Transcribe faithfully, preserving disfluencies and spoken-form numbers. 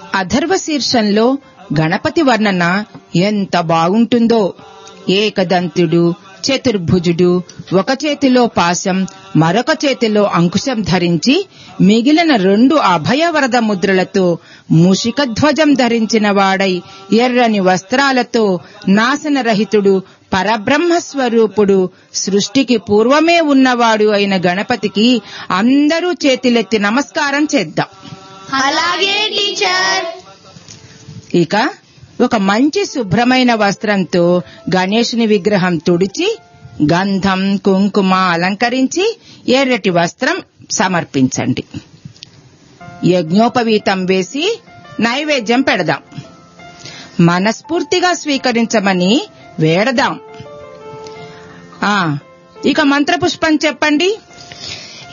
అథర్వ శీర్షంలో గణపతి వర్ణన ఎంత బాగుంటుందో. ఏకదంతుడు, చతుర్భుజుడు, ఒక చేతిలో పాశం మరొక చేతిలో అంకుశం ధరించి మిగిలిన రెండు అభయవరద ముద్రలతో మూషికధ్వజం ధరించిన వాడై ఎర్రని వస్త్రాలతో నాశనరహితుడు పరబ్రహ్మస్వరూపుడు సృష్టికి పూర్వమే ఉన్నవాడు అయిన గణపతికి అందరూ చేతులెత్తి నమస్కారం చేద్దాం. అలాగే టీచర్. ఇక ఒక మంచి శుభ్రమైన వస్త్రంతో గణేశుని విగ్రహం తుడిచి గంధం కుంకుమ అలంకరించి ఎర్రటి వస్త్రం సమర్పించండి. యజ్ఞోపవీతం వేసి నైవేద్యం పెడదాం. మనస్ఫూర్తిగా స్వీకరించమని వేడదాం. ఆ ఇక మంత్రపుష్పం చెప్పండి.